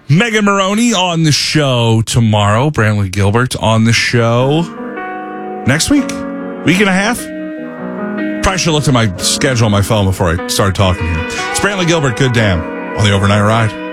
Megan Maroney on the show tomorrow. Brantley Gilbert on the show next week. Week and a half. Probably should have looked at my schedule on my phone before I started talking here. It's Brantley Gilbert. Good damn on the Overnight Ride.